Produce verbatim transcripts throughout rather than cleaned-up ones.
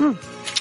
Hmm.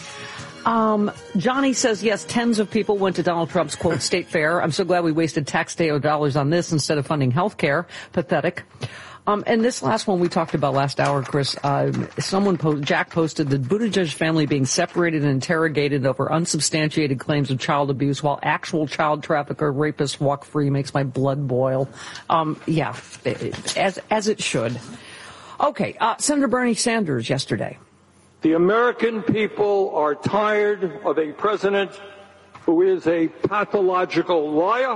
Um, Johnny says, yes, tens of people went to Donald Trump's, quote, state fair. I'm so glad we wasted taxpayer dollars on this instead of funding health care. Pathetic. Um, and this last one we talked about last hour, Chris, uh, someone, po- Jack posted the Buttigieg family being separated and interrogated over unsubstantiated claims of child abuse while actual child trafficker rapists walk free makes my blood boil. Um, yeah, as, as it should. Okay, uh, Senator Bernie Sanders yesterday. The American people are tired of a president who is a pathological liar,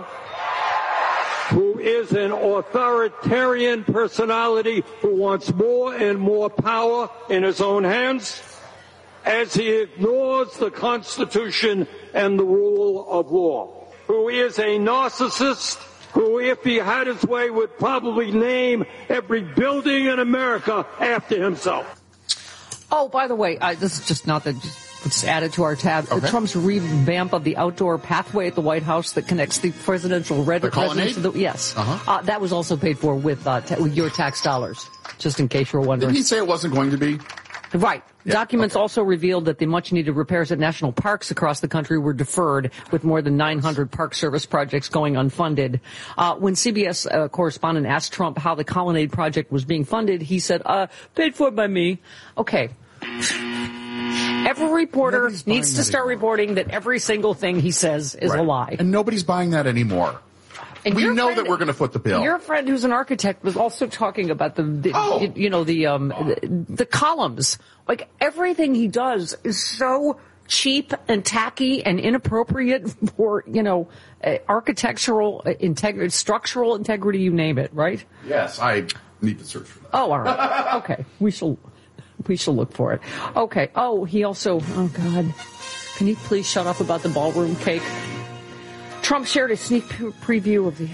who is an authoritarian personality who wants more and more power in his own hands, as he ignores the Constitution and the rule of law, who is a narcissist who, if he had his way, would probably name every building in America after himself. Oh, by the way, uh, this is just not that. Let's add it to our tab. Okay. Trump's revamp of the outdoor pathway at the White House that connects the presidential red. The colonnade? The, yes. Uh-huh. Uh, that was also paid for with, uh, ta- with your tax dollars, just in case you were wondering. Didn't he say it wasn't going to be? Right. Yeah, Documents okay. also revealed that the much-needed repairs at national parks across the country were deferred, with more than nine hundred Park Service projects going unfunded. Uh, when C B S uh, correspondent asked Trump how the colonnade project was being funded, he said, uh, paid for by me. Okay. Every reporter needs to start anymore. reporting that every single thing he says is right. a lie. And nobody's buying that anymore. And we know friend, that we're going to foot the bill. Your friend who's an architect was also talking about the, the oh. you, you know, the, um, the, the columns. Like, everything he does is so cheap and tacky and inappropriate for, you know, uh, architectural integrity, structural integrity, you name it, right? Yes, I need to search for that. Oh, all right. Okay. We shall, we shall look for it. Okay. Oh, he also, oh God. Can you please shut up about the ballroom cake? Trump shared a sneak preview of the,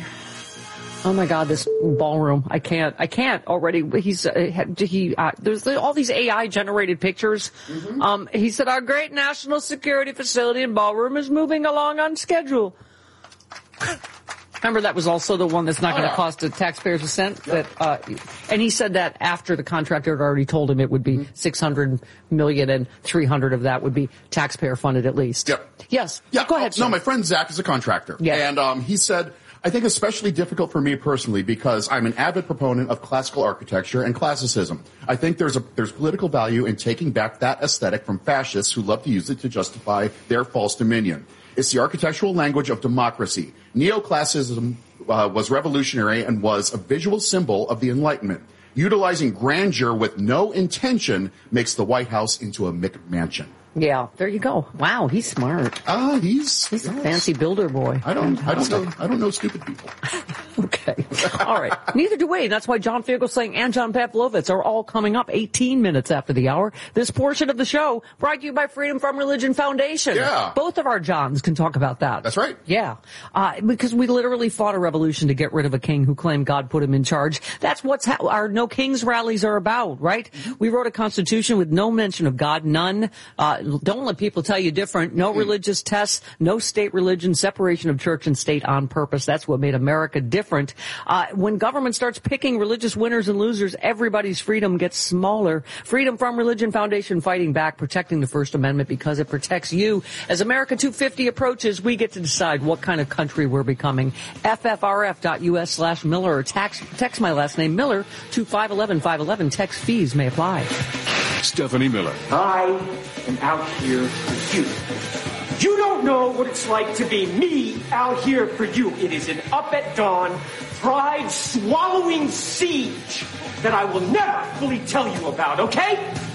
oh my God, this ballroom. I can't, I can't already. He's, uh, he, uh, there's all these A I generated pictures. Mm-hmm. Um, he said, our great national security facility and ballroom is moving along on schedule. Remember, that was also the one that's not going to cost the taxpayers a cent. That, uh, and he said that after the contractor had already told him it would be mm-hmm. six hundred million and three hundred of that would be taxpayer funded at least. Yep. Yes. Yeah. Go ahead. Oh, no, my friend Zach is a contractor. Yeah. And, um, he said, I think especially difficult for me personally because I'm an avid proponent of classical architecture and classicism. I think there's a, there's political value in taking back that aesthetic from fascists who love to use it to justify their false dominion. It's the architectural language of democracy. Neoclassicism uh, was revolutionary and was a visual symbol of the Enlightenment. Utilizing grandeur with no intention makes the White House into a McMansion. Yeah, there you go. Wow, he's smart. Ah, uh, he's he's yes. a fancy builder boy. I don't, I don't know, I don't know stupid people. Okay, all right. Neither do we. That's why John Fugelsang and John Pavlovitz are all coming up eighteen minutes after the hour. This portion of the show brought to you by Freedom from Religion Foundation. Yeah, both of our Johns can talk about that. That's right. Yeah, uh, because we literally fought a revolution to get rid of a king who claimed God put him in charge. That's what's ha- our No Kings rallies are about, right? Mm-hmm. We wrote a constitution with no mention of God, none. Uh, Don't let people tell you different. No religious tests, no state religion, separation of church and state on purpose. That's what made America different. Uh, when government starts picking religious winners and losers, everybody's freedom gets smaller. Freedom from Religion Foundation fighting back, protecting the First Amendment because it protects you. As America two fifty approaches, we get to decide what kind of country we're becoming. F F R F dot U S slash Miller or tax, text my last name Miller to five one one five one one. Text fees may apply. Stephanie Miller. I am out here for you. You don't know what it's like to be me out here for you. It is an up at dawn, pride-swallowing siege that I will never fully tell you about, okay?